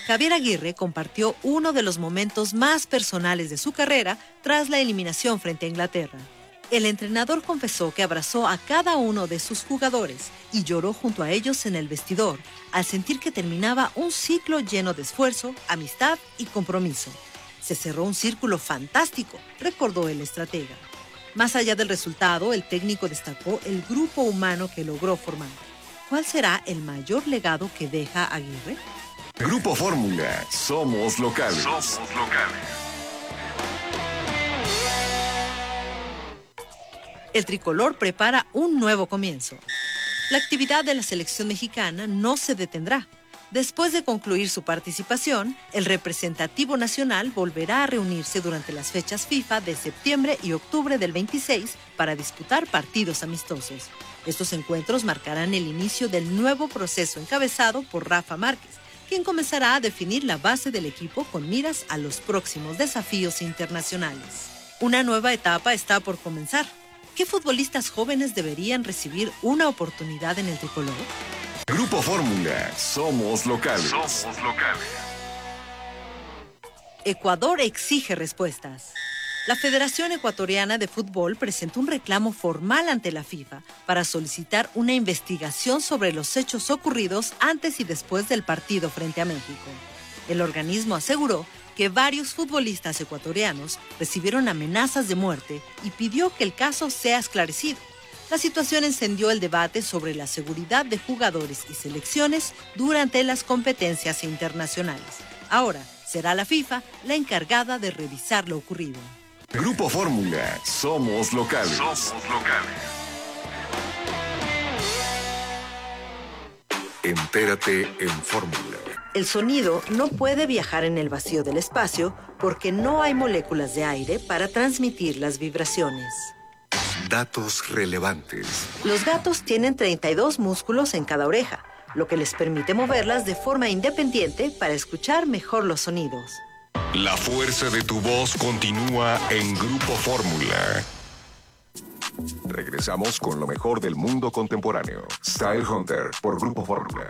Javier Aguirre compartió uno de los momentos más personales de su carrera tras la eliminación frente a Inglaterra. El entrenador confesó que abrazó a cada uno de sus jugadores y lloró junto a ellos en el vestidor al sentir que terminaba un ciclo lleno de esfuerzo, amistad y compromiso. Se cerró un círculo fantástico, recordó el estratega. Más allá del resultado, el técnico destacó el grupo humano que logró formar. ¿Cuál será el mayor legado que deja Aguirre? Grupo Fórmula, somos locales. Somos locales. El tricolor prepara un nuevo comienzo. La actividad de la selección mexicana no se detendrá. Después de concluir su participación, el representativo nacional volverá a reunirse durante las fechas FIFA de septiembre y octubre del 26 para disputar partidos amistosos. Estos encuentros marcarán el inicio del nuevo proceso encabezado por Rafa Márquez, quien comenzará a definir la base del equipo con miras a los próximos desafíos internacionales. Una nueva etapa está por comenzar. ¿Qué futbolistas jóvenes deberían recibir una oportunidad en el tricolor? Grupo Fórmula, somos locales. Somos locales. Ecuador exige respuestas. La Federación Ecuatoriana de Fútbol presentó un reclamo formal ante la FIFA para solicitar una investigación sobre los hechos ocurridos antes y después del partido frente a México. El organismo aseguró que varios futbolistas ecuatorianos recibieron amenazas de muerte y pidió que el caso sea esclarecido. La situación encendió el debate sobre la seguridad de jugadores y selecciones durante las competencias internacionales. Ahora será la FIFA la encargada de revisar lo ocurrido. Grupo Fórmula, somos locales. Somos locales. Entérate en Fórmula. El sonido no puede viajar en el vacío del espacio porque no hay moléculas de aire para transmitir las vibraciones. Datos relevantes. Los gatos tienen 32 músculos en cada oreja, lo que les permite moverlas de forma independiente para escuchar mejor los sonidos. La fuerza de tu voz continúa en Grupo Fórmula. Regresamos con lo mejor del mundo contemporáneo. Style Hunter por Grupo Fórmula.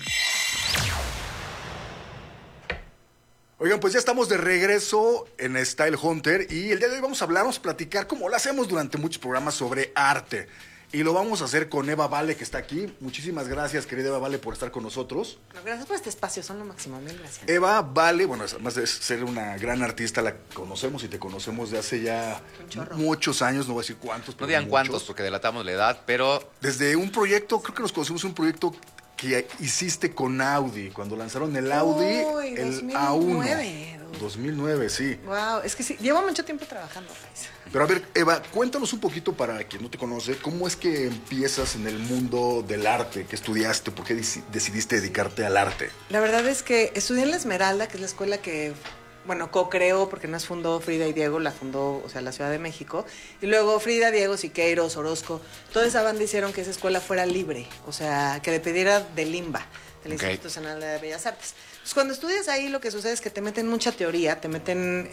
Oigan, pues ya estamos de regreso en Style Hunter y el día de hoy vamos a platicar como lo hacemos durante muchos programas sobre arte. Y lo vamos a hacer con Eva Vale, que está aquí. Muchísimas gracias, querida Eva Vale, por estar con nosotros. Gracias por este espacio, son lo máximo, mil gracias. Eva Vale, bueno, además de ser una gran artista, la conocemos y te conocemos de hace ya muchos años, no voy a decir cuántos. No digan cuántos porque delatamos la edad, pero... Desde un proyecto, creo que nos conocimos un proyecto que hiciste con Audi, cuando lanzaron el Audi, el 2009, A1. 2009, sí. Wow, es que sí, llevo mucho tiempo trabajando, Raiz. Pero a ver, Eva, cuéntanos un poquito para quien no te conoce, ¿cómo es que empiezas en el mundo del arte? ¿Qué estudiaste? ¿Por qué decidiste dedicarte al arte? La verdad es que estudié en La Esmeralda, que es la escuela que, bueno, co-creó, porque no es fundó Frida y Diego, la fundó, o sea, la Ciudad de México. Y luego Frida, Diego, Siqueiros, Orozco, toda esa banda hicieron que esa escuela fuera libre, o sea, que dependiera del INBA, del Instituto Nacional de Bellas Artes. Pues cuando estudias ahí lo que sucede es que te meten mucha teoría, te meten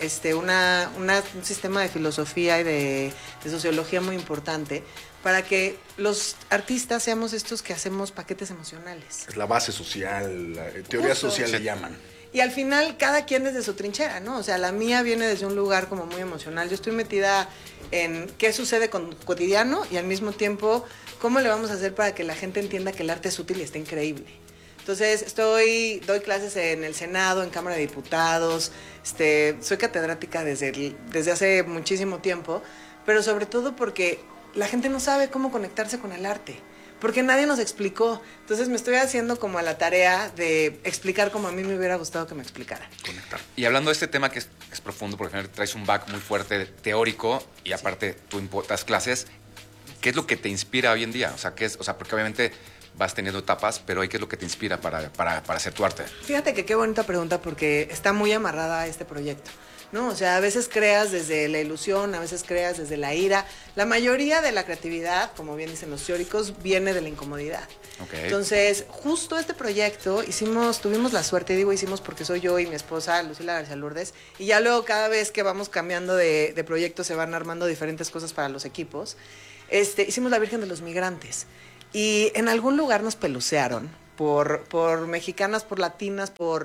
un sistema de filosofía y de sociología muy importante para que los artistas seamos estos que hacemos paquetes emocionales. Es la base social, la teoría social le llaman. Y al final cada quien desde su trinchera, ¿no? O sea, la mía viene desde un lugar como muy emocional. Yo estoy metida en qué sucede con cotidiano y al mismo tiempo cómo le vamos a hacer para que la gente entienda que el arte es útil y está increíble. Entonces, doy clases en el Senado, en Cámara de Diputados, soy catedrática desde hace muchísimo tiempo, pero sobre todo porque la gente no sabe cómo conectarse con el arte, porque nadie nos explicó. Entonces me estoy haciendo como a la tarea de explicar como a mí me hubiera gustado que me explicara. Conectar. Y hablando de este tema que es profundo, porque al final traes un back muy fuerte teórico y aparte tú impartes clases, ¿qué es lo que te inspira hoy en día? O sea, porque obviamente vas teniendo etapas, pero ¿qué es lo que te inspira para hacer tu arte? Fíjate que qué bonita pregunta porque está muy amarrada a este proyecto, ¿no? O sea, a veces creas desde la ilusión, a veces creas desde la ira. La mayoría de la creatividad, como bien dicen los teóricos, viene de la incomodidad. Okay. Entonces, justo este proyecto tuvimos la suerte, digo hicimos porque soy yo y mi esposa, Lucila García Lourdes, y ya luego cada vez que vamos cambiando de proyectos se van armando diferentes cosas para los equipos. Hicimos La Virgen de los Migrantes. Y en algún lugar nos pelucearon por mexicanas, por latinas,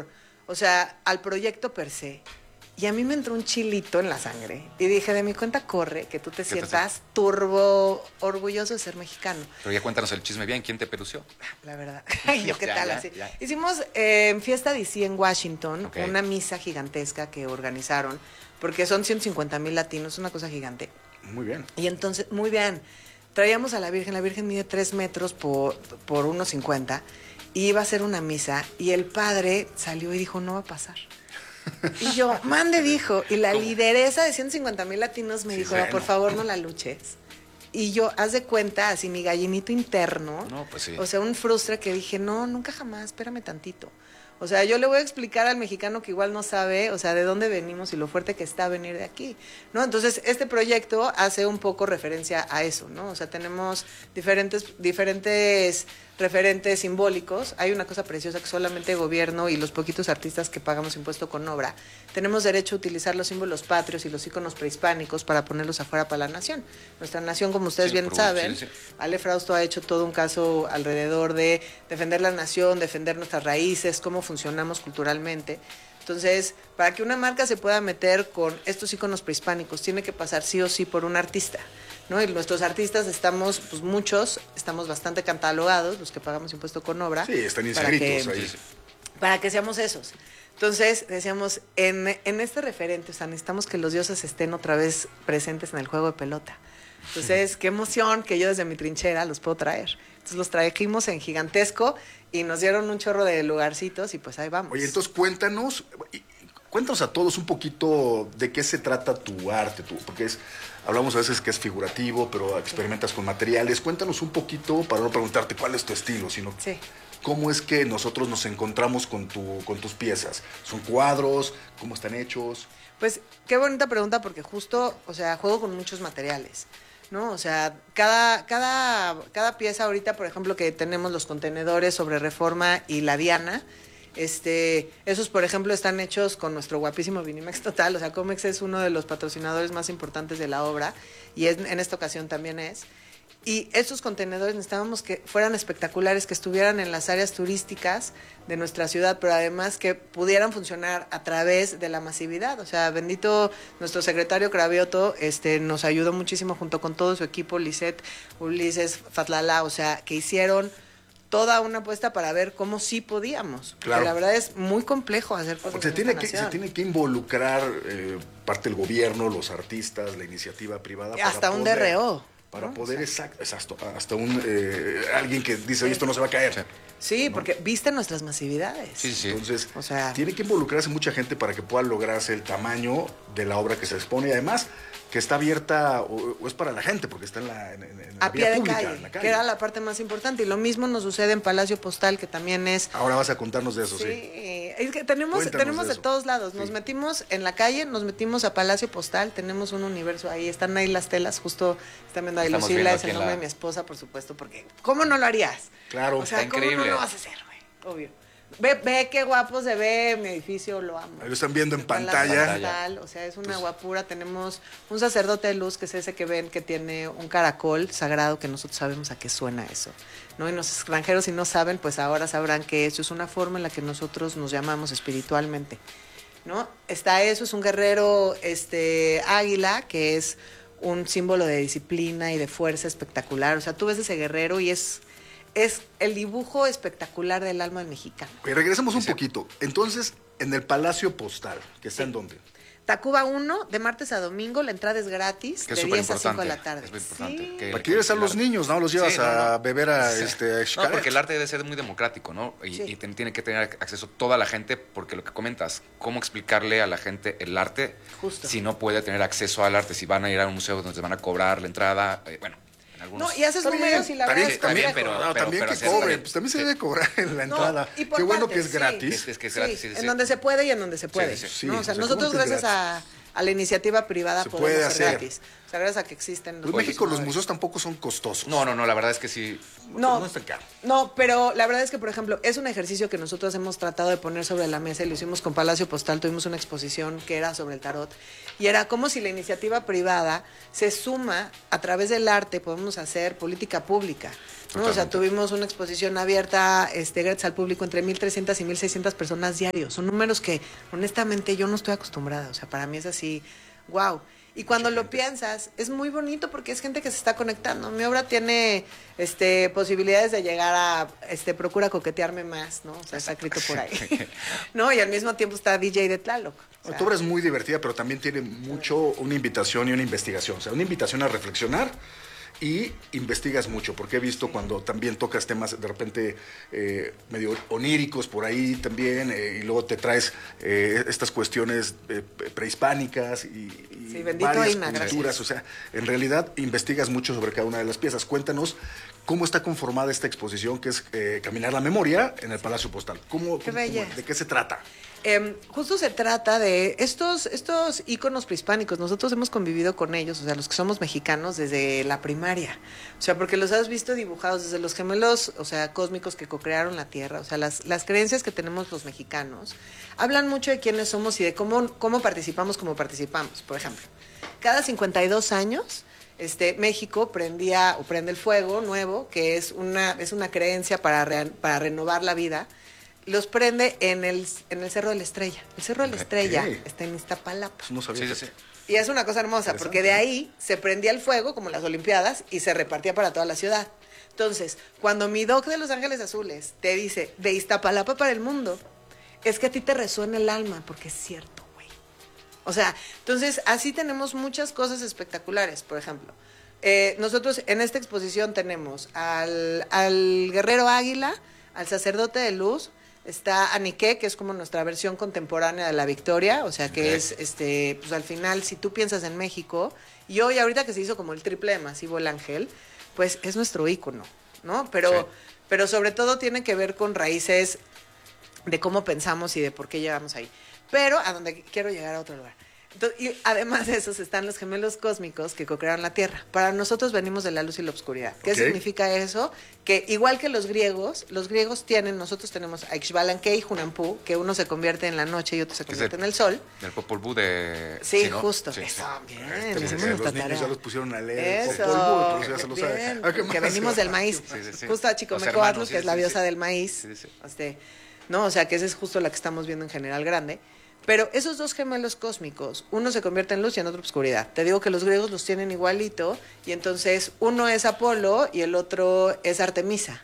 o sea, al proyecto per se. Y a mí me entró un chilito en la sangre. Y dije, de mi cuenta corre que tú te sientas turbo orgulloso de ser mexicano. Pero ya cuéntanos el chisme bien, ¿quién te pelució? La verdad. Ay, yo qué Ya, tal ya, así. ya. Hicimos en Fiesta DC en Washington, Ok. una misa gigantesca que organizaron, porque son 150,000 latinos, una cosa gigante. Muy bien. Y entonces, muy bien, traíamos a la Virgen mide 3 metros por 1,50, y iba a ser una misa, y el padre salió y dijo, no va a pasar. Y yo, mande, dijo, y la lideresa de 150,000 latinos me dijo, bueno. por favor, no la luches. Y yo, haz de cuenta, así mi gallinito interno, No, pues sí. o sea, un frustre que dije, no, nunca jamás, espérame tantito. O sea, yo le voy a explicar al mexicano que igual no sabe, o sea, de dónde venimos y lo fuerte que está venir de aquí, ¿no? Entonces, este proyecto hace un poco referencia a eso, ¿no? O sea, tenemos diferentes referentes simbólicos. Hay una cosa preciosa que solamente el gobierno y los poquitos artistas que pagamos impuesto con obra tenemos derecho a utilizar los símbolos patrios y los íconos prehispánicos para ponerlos afuera para la nación. Nuestra nación, como ustedes Sí, bien saben, sí. Ale Frausto ha hecho todo un caso alrededor de defender la nación, defender nuestras raíces, cómo funcionamos culturalmente. Entonces, para que una marca se pueda meter con estos íconos prehispánicos, tiene que pasar sí o sí por un artista, ¿no? Y nuestros artistas estamos, pues muchos, estamos bastante catalogados, los que pagamos impuesto con obra. Sí, están para inscritos que- ahí. Para que seamos esos. Entonces, decíamos, en este referente, o sea, necesitamos que los dioses estén otra vez presentes en el juego de pelota. Entonces, qué emoción que yo desde mi trinchera los puedo traer. Entonces, los trajimos en gigantesco y nos dieron un chorro de lugarcitos y pues ahí vamos. Oye, entonces cuéntanos a todos un poquito de qué se trata tu arte, porque hablamos a veces que es figurativo, pero experimentas con materiales. Cuéntanos un poquito, para no preguntarte cuál es tu estilo, sino Sí. cómo es que nosotros nos encontramos con tus piezas. ¿Son cuadros? ¿Cómo están hechos? Pues qué bonita pregunta porque justo, o sea, juego con muchos materiales, ¿no? O sea, cada pieza ahorita, por ejemplo, que tenemos los contenedores sobre Reforma y la Diana, esos, por ejemplo, están hechos con nuestro guapísimo Vinimex Total. O sea, Comex es uno de los patrocinadores más importantes de la obra y en esta ocasión también es. Y estos contenedores necesitábamos que fueran espectaculares, que estuvieran en las áreas turísticas de nuestra ciudad, pero además que pudieran funcionar a través de la masividad. O sea, bendito nuestro secretario Cravioto, nos ayudó muchísimo junto con todo su equipo, Lisette, Ulises, Fatlala, o sea, que hicieron toda una apuesta para ver cómo sí podíamos. Porque Claro. la verdad es muy complejo hacer cosas Se en tiene, esta se nación. tiene que involucrar parte del gobierno, los artistas, la iniciativa privada. Hasta un DRO. Para ¿no? poder, O sea, exacto, hasta alguien que dice, oye, esto no se va a caer. sí, porque viste nuestras masividades. Sí, sí. Entonces, O sea- tiene que involucrarse mucha gente para que pueda lograrse el tamaño de la obra que se expone y además que está abierta o es para la gente porque está en la A vía pie de pública, calle, en la calle. que era la parte más importante. Y lo mismo nos sucede en Palacio Postal, que también es... Ahora vas a contarnos de eso, sí. Es que tenemos Cuéntanos de eso. todos lados. Nos Sí. metimos en la calle, nos metimos a Palacio Postal, tenemos un universo ahí. Están ahí las telas, justo están viendo ahí Estamos Lucila, viendo es el aquí en nombre la- de mi esposa, por supuesto, porque ¿cómo no lo harías? Claro. O sea, Está ¿cómo increíble. no lo vas a hacer, güey? Obvio. Ve qué guapo se ve mi edificio, lo amo. Ahí lo están viendo en Está la pantalla. postal, o sea, es una guapura. Tenemos un sacerdote de luz, que es ese que ven que tiene un caracol sagrado, que nosotros sabemos a qué suena eso, ¿no? Y los extranjeros, si no saben, pues ahora sabrán que eso es una forma en la que nosotros nos llamamos espiritualmente, ¿no? Está eso, es un guerrero águila, que es un símbolo de disciplina y de fuerza espectacular. O sea, tú ves ese guerrero y es el dibujo espectacular del alma del mexicano. Ok, regresemos un poquito. Entonces, en el Palacio Postal, que está en dónde? Tacuba 1, de martes a domingo, la entrada es gratis, Que es de súper 10 a 5 importante. de la tarde. Es muy importante. Sí. que- Para que lleves a los niños, ¿no? Los llevas Sí, no, a no. beber a Sí. a No, Xcaret. porque el arte debe ser muy democrático, ¿no? Y, Sí. y tiene que tener acceso toda la gente, porque lo que comentas, ¿cómo explicarle a la gente el arte Justo. si no puede tener acceso al arte? Si van a ir a un museo donde van a cobrar la entrada, bueno, en algunos... No, y haces Está números bien, y la también, verdad es también, complejo. pero- también que hacer cobre, también. pues también se Sí. debe cobrar en la No, entrada. y por Qué bueno partes, que es sí. gratis. Es que es gratis, sí, en sí. donde se puede y en donde se puede. sí, sí. ¿no? O sea, Sí, nosotros ¿cómo que es gracias a la iniciativa privada Se podemos puede hacer hacer. gratis. O sea, gracias a que existen En los México los coleccionadores. museos tampoco son costosos. No, la verdad es que sí. No, No es tan caro. no, pero la verdad es que, por ejemplo, es un ejercicio que nosotros hemos tratado de poner sobre la mesa y lo hicimos con Palacio Postal. Tuvimos una exposición que era sobre el tarot y era como si la iniciativa privada se suma a través del arte, podemos hacer política pública, ¿no? O sea, Totalmente. tuvimos una exposición abierta gratis al público entre 1,300 y 1,600 personas diarios. Son números que, honestamente, yo no estoy acostumbrada. O sea, para mí es así, wow. Y cuando lo piensas, es muy bonito porque es gente que se está conectando. Mi obra tiene posibilidades de llegar a procura coquetearme más, ¿no? O sea, está escrito por ahí. ¿No? Y al mismo tiempo está DJ de Tlaloc. O sea, Tu obra es muy divertida, pero también tiene mucho una invitación y una investigación. O sea, una invitación a reflexionar y investigas mucho, porque he visto cuando también tocas temas de repente medio oníricos por ahí también, y luego te traes estas cuestiones prehispánicas y Sí, bendito varias Ina, culturas. gracias. O sea, en realidad investigas mucho sobre cada una de las piezas. Cuéntanos cómo está conformada esta exposición que es Caminar la Memoria en el Palacio Postal. Qué belleza. ¿De qué se trata? Justo se trata de estos íconos prehispánicos. Nosotros hemos convivido con ellos, o sea, los que somos mexicanos desde la primaria. O sea, porque los has visto dibujados desde los gemelos, o sea, cósmicos que co-crearon la Tierra. O sea, las creencias que tenemos los mexicanos hablan mucho de quiénes somos y de cómo participamos como participamos. Por ejemplo, cada 52 años México prende el fuego nuevo, que es una creencia para renovar la vida. Los prende en el Cerro de la Estrella. El Cerro de la Estrella está en Iztapalapa. No sabía Sí, eso. sí. Y es una cosa hermosa, porque de ahí se prendía el fuego, como las Olimpiadas, y se repartía para toda la ciudad. Entonces, cuando mi doc de Los Ángeles Azules te dice, de Iztapalapa para el mundo, es que a ti te resuena el alma, porque es cierto, güey. O sea, entonces, así tenemos muchas cosas espectaculares. Por ejemplo, nosotros en esta exposición tenemos al guerrero águila, al sacerdote de luz, está Aniké, que es como nuestra versión contemporánea de la Victoria, o sea que es, pues al final, si tú piensas en México, y hoy ahorita que se hizo como el triple de masivo el ángel, pues es nuestro ícono, ¿no? Pero sobre todo tiene que ver con raíces de cómo pensamos y de por qué llegamos ahí. Pero a donde quiero llegar a otro lugar. Entonces, y además de esos están los gemelos cósmicos que co-crearon la Tierra. Para nosotros venimos de la luz y la oscuridad. ¿Qué significa eso? Que igual que los griegos tienen, nosotros tenemos a Ixbalanque y Hunahpu, que uno se convierte en la noche y otro se convierte en el sol. Del Popol Vuh de... Sí, ¿no? justo. Sí. Eso, bien. Los Hicimos nuestra niños tarea. ya los pusieron a leer. Eso, Popol Vuh, pero ya se lo saben. bien, Ah, ¿qué más? que venimos del maíz. Sí. Justo a Los Chicomecoatl, hermanos, que es la diosa del maíz. Sí. ¿No? O sea, que esa es justo la que estamos viendo en General Grande. Pero esos dos gemelos cósmicos, uno se convierte en luz y en otro oscuridad. Te digo que los griegos los tienen igualito, y entonces uno es Apolo y el otro es Artemisa.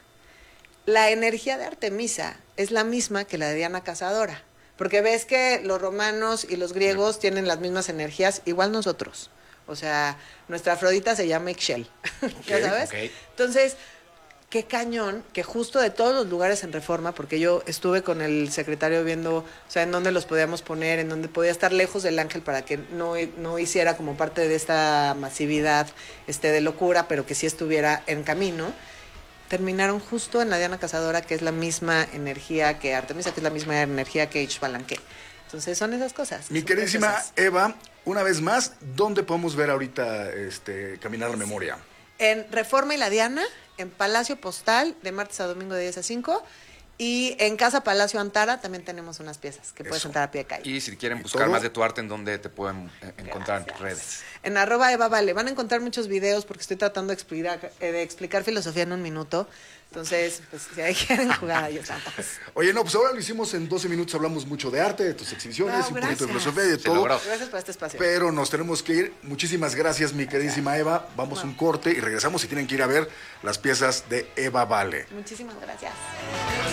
La energía de Artemisa es la misma que la de Diana Cazadora, porque ves que los romanos y los griegos tienen las mismas energías, igual nosotros. O sea, nuestra Afrodita se llama Ixchel, ¿ya sabes? Ok. Entonces, qué cañón que justo de todos los lugares en Reforma, porque yo estuve con el secretario viendo, o sea, en dónde los podíamos poner, en dónde podía estar lejos del ángel para que no hiciera como parte de esta masividad de locura, pero que sí estuviera en camino. Terminaron justo en la Diana Cazadora, que es la misma energía que Artemisa, que es la misma energía que Ixbalanque. Entonces son esas cosas. Mi son queridísima preciosas. Eva, una vez más, ¿dónde podemos ver ahorita Caminar la Memoria? En Reforma y la Diana, en Palacio Postal, de martes a domingo de 10 a 5. Y en Casa Palacio Antara también tenemos unas piezas que puedes Eso. entrar a pie de calle. Y si quieren ¿Y buscar todo? más de tu arte, ¿en dónde te pueden encontrar en tus redes? En @EvaVale. Van a encontrar muchos videos porque estoy tratando de explicar filosofía en un minuto. Entonces, pues si ahí quieren jugar, ahí estamos. Oye, no, pues ahora lo hicimos en 12 minutos, hablamos mucho de arte, de tus exhibiciones, Wow, un poquito de gracias. filosofía y de Se todo. logró. Gracias por este espacio. Pero nos tenemos que ir. Muchísimas gracias, mi queridísima Eva. Vamos a un corte y regresamos y tienen que ir a ver las piezas de Eva Vale. Muchísimas gracias.